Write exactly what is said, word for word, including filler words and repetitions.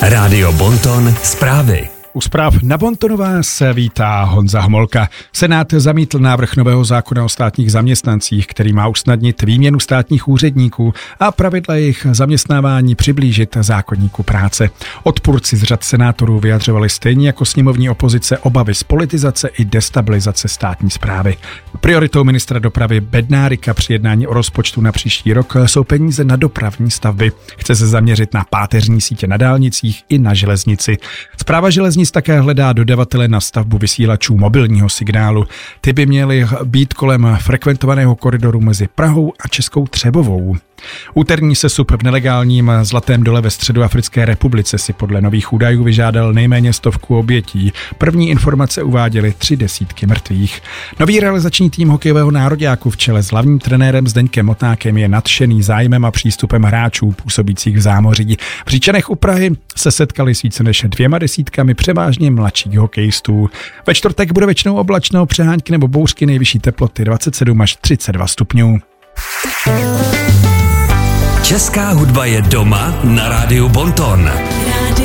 Rádio Bonton zprávy. U zpráv na Bontonu vás vítá Honza Homolka. Senát zamítl návrh nového zákona o státních zaměstnancích, který má usnadnit výměnu státních úředníků a pravidla jejich zaměstnávání přiblížit zákoníku práce. Odpůrci z řad senátorů vyjadřovali stejně jako sněmovní opozice obavy z politizace i destabilizace státní správy. Prioritou ministra dopravy Bednárika při jednání o rozpočtu na příští rok jsou peníze na dopravní stavby. Chce se zaměřit na páteřní sítě na dálnicích i na železnici. Správa železnic také hledá dodavatele na stavbu vysílačů mobilního signálu. Ty by měly být kolem frekventovaného koridoru mezi Prahou a Českou Třebovou. Úterní sesup v nelegálním Zlatém dole ve Středoafrické republice si podle nových údajů vyžádal nejméně stovku obětí. První informace uváděly tři desítky mrtvých. Nový realizační tým hokejového nároďáku v čele s hlavním trenérem Zdeňkem Motnákem je nadšený zájmem a přístupem hráčů působících v zámoří. V Říčanech u Prahy se setkali s více než dvěma desítkami převážně mladších hokejistů. Ve čtvrtek bude většinou oblačno, přehánky nebo bouřky, nejvyšší teploty dvacet sedm až třicet dva stupňů. Česká hudba je doma na Rádiu Bonton.